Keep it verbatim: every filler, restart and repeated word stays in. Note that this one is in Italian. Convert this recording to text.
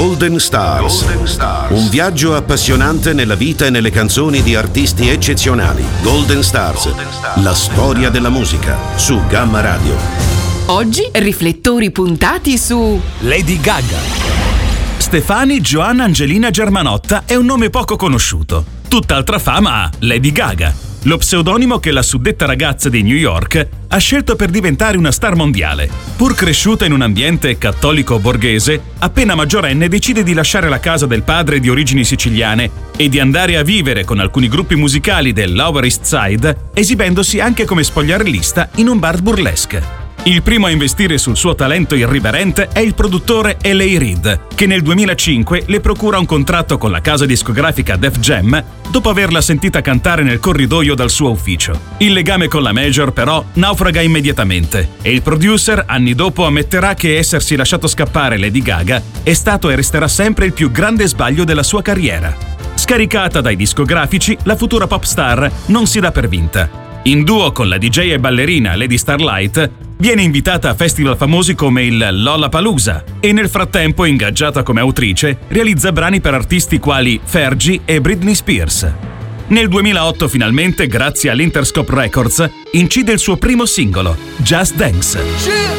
Golden Stars. Golden Stars. Un viaggio appassionante nella vita e nelle canzoni di artisti eccezionali. Golden Stars. Golden Stars. La storia della musica su Gamma Radio. Oggi riflettori puntati su Lady Gaga. Stefani Joanna Angelina Germanotta è un nome poco conosciuto. Tutt'altra fama ha Lady Gaga, lo pseudonimo che la suddetta ragazza di New York ha scelto per diventare una star mondiale. Pur cresciuta in un ambiente cattolico borghese, appena maggiorenne decide di lasciare la casa del padre di origini siciliane e di andare a vivere con alcuni gruppi musicali del Lower East Side, esibendosi anche come spogliarellista in un bar burlesque. Il primo a investire sul suo talento irriverente è il produttore L A Reid, che nel duemilacinque le procura un contratto con la casa discografica Def Jam dopo averla sentita cantare nel corridoio dal suo ufficio. Il legame con la major però naufraga immediatamente e il producer anni dopo ammetterà che essersi lasciato scappare Lady Gaga è stato e resterà sempre il più grande sbaglio della sua carriera. Scaricata dai discografici, la futura pop star non si dà per vinta. In duo con la D J e ballerina Lady Starlight, viene invitata a festival famosi come il Lollapalooza e nel frattempo, ingaggiata come autrice, realizza brani per artisti quali Fergie e Britney Spears. Nel duemilaotto finalmente, grazie all'Interscope Records, incide il suo primo singolo, Just Dance.